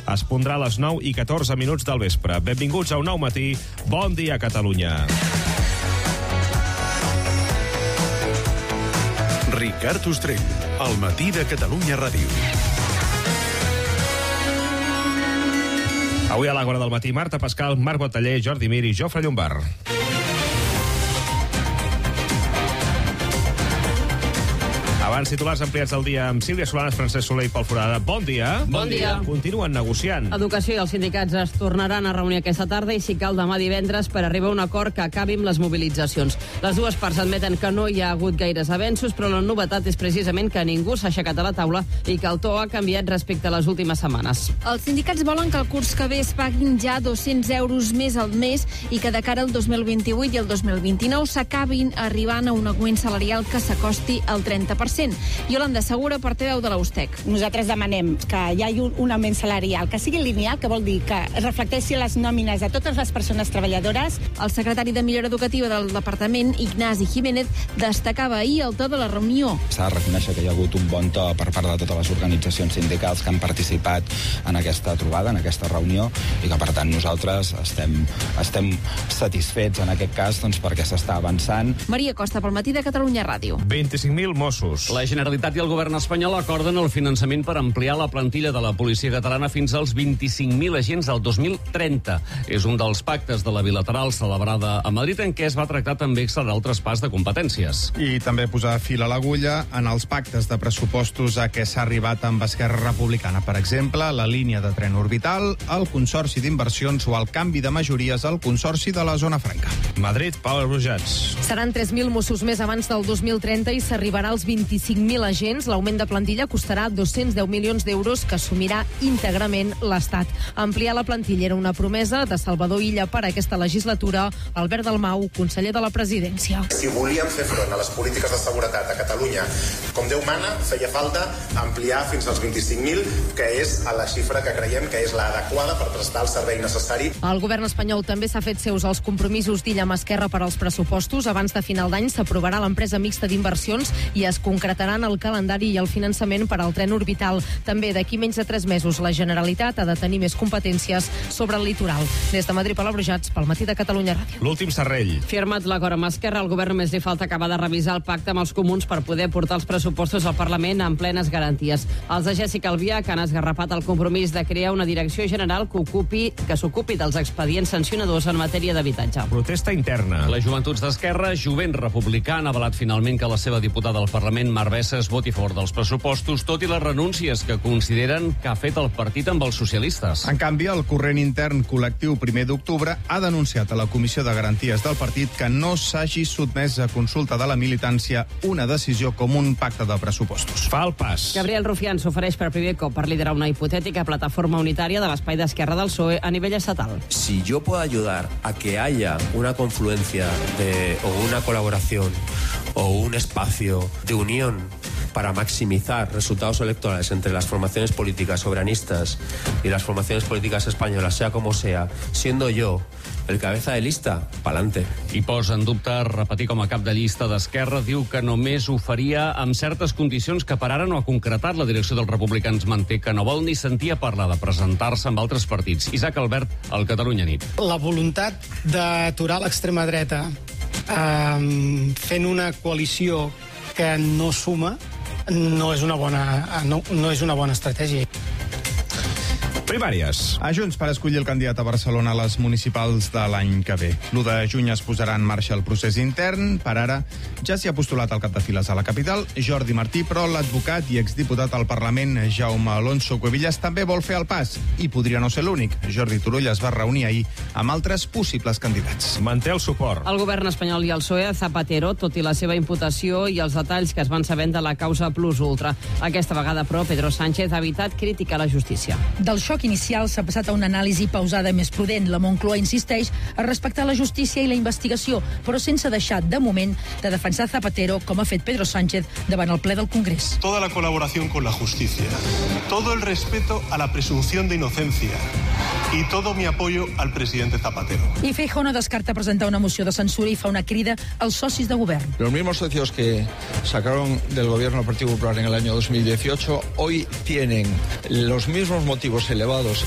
Es pondrà a les 9:14 del vespre. Benvinguts a Un Nou Matí. Bon dia, Catalunya. Ricard Ostrell, al matí de Catalunya Ràdio. Avui a l'Àgora del matí, Marta Pascal, Marc Boteller, Jordi Mir i Jofre Llombard. Abans, titulars ampliats del dia amb Sílvia Solanes, Francesc Soler i Pol Forada. Bon dia. Bon dia. Continuen negociant. Educació i els sindicats es tornaran a reunir aquesta tarda i, si cal, demà divendres per arribar a un acord que acabi amb les mobilitzacions. Les dues parts admeten que no hi ha hagut gaires avenços, però la novetat és precisament que ningú s'ha aixecat a la taula i que el to ha canviat respecte a les últimes setmanes. Els sindicats volen que el curs que ve es paguin ja 200 euros més al mes i que de cara al 2028 i el 2029 s'acabin arribant a un augment salarial que s'acosti al 30%. Yolanda Segura, portaveu de la USTEC. Nosaltres demanem que hi hagi un augment salarial, que sigui lineal, que vol dir que es reflecteixi les nòmines de totes les persones treballadores. El secretari de Millora Educativa del Departament, Ignasi Jiménez, destacava ahir el to de la reunió. S'ha de reconèixer que hi ha hagut un bon to per part de totes les organitzacions sindicals que han participat en aquesta trobada, en aquesta reunió, i que, per tant, nosaltres estem satisfets en aquest cas perquè s'està avançant. Maria Costa, pel matí de Catalunya Ràdio. 25.000 Mossos. La Generalitat i el govern espanyol acorden el finançament per ampliar la plantilla de la policia catalana fins als 25.000 agents al 2030. És un dels pactes de la bilateral celebrada a Madrid en què es va tractar també accelerar el traspàs de competències. I també posar fil a l'agulla en els pactes de pressupostos a què s'ha arribat amb Esquerra Republicana. Per exemple, la línia de tren orbital, el Consorci d'Inversions o el canvi de majories al Consorci de la Zona Franca. Madrid, Pau Brujats. Seran 3.000 Mossos més abans del 2030 i s'arribarà als 25.000 agents. L'augment de plantilla costarà 210 milions d'euros que assumirà íntegrament l'Estat. Ampliar la plantilla era una promesa de Salvador Illa per a aquesta legislatura. Albert Dalmau, conseller de la Presidència. Si volíem fer front a les polítiques de seguretat a Catalunya, com Déu mana, feia falta ampliar fins als 25.000, que és a la xifra que creiem que és l'adequada per prestar el servei necessari. El govern espanyol també s'ha fet seus els compromisos d'Illa amb Esquerra per als pressupostos. Abans de final d'any s'aprovarà l'empresa mixta d'inversions i es concretaran el calendari i el finançament per al tren orbital. També d'aquí menys de 3 mesos la Generalitat ha de tenir més competències sobre el litoral. Des de Madrid, Pau Brujats, pel matí de Catalunya Ràdio. L'últim serrell. Firmat l'acord amb Esquerra, al govern només li falta acabar de revisar el pacte amb els comuns per poder portar els pressupostos al Parlament amb plenes garanties. Els de Jessica Albiach han esgarrapat el compromís de crear una direcció general que s'ocupi dels expedients sancionadors en matèria d'habitatge. Protesta interna. Les joventuts d'Esquerra, Jovent Republicà, han avalat finalment que la seva diputada al Parlament, Mar Bessas, voti a favor dels pressupostos, tot i les renúncies que consideren que ha fet el partit amb els socialistes. En canvi, el corrent intern col·lectiu 1 d'octubre ha denunciat a la Comissió de Garanties del partit que no s'hagi sotmès a consulta de la militància una decisió com un pacte de pressupostos. Fa el pas. Gabriel Rufián s'ofereix per primer cop per liderar una hipotètica plataforma unitària de l'espai d'Esquerra del PSOE a nivell estatal. Si yo puedo ayudar a que haya una confluencia o una colaboración o un espacio de unión para maximizar resultados electorales entre las formaciones políticas soberanistas y las formaciones políticas españolas, sea como sea, siendo yo el cabeza de lista, pa'lante. I posa en dubte repetir com a cap de llista d'Esquerra. Diu que només ho faria amb certes condicions que per ara no ha concretat. La direcció dels republicans manté que no vol ni sentir a parlar de presentar-se amb altres partits. Isaac Albert, al Catalunya Nit. La voluntat d'aturar l'extrema dreta fent una coalició que no suma no és una bona estratègia. Primàries. A Junts per escollir el candidat a Barcelona a les municipals de l'any que ve. L'1 de juny es posarà en marxa el procés intern. Per ara ja s'hi ha postulat el cap de files a la capital, Jordi Martí, però l'advocat i exdiputat al Parlament, Jaume Alonso Cuevillas, també vol fer el pas. I podria no ser l'únic. Jordi Turull es va reunir ahir amb altres possibles candidats. Manté el suport. El govern espanyol i el PSOE a Zapatero, tot i la seva imputació i els detalls que es van sabent de la causa Plus Ultra. Aquesta vegada, però, Pedro Sánchez ha evitat crítica a la justícia. Del xoc inicial s'ha passat a una anàlisi pausada més prudent. La Moncloa insisteix a respectar la justícia i la investigació, però sense deixar, de moment, de defensar Zapatero, com ha fet Pedro Sánchez davant el ple del Congrés. Toda la colaboración con la justicia, todo el respeto a la presunción de inocencia y todo mi apoyo al presidente Zapatero. I Feijóo no descarta presentar una moció de censura i fa una crida als socis de govern. Los mismos socios que sacaron del gobierno al Partido Popular en el año 2018 hoy tienen los mismos motivos elevados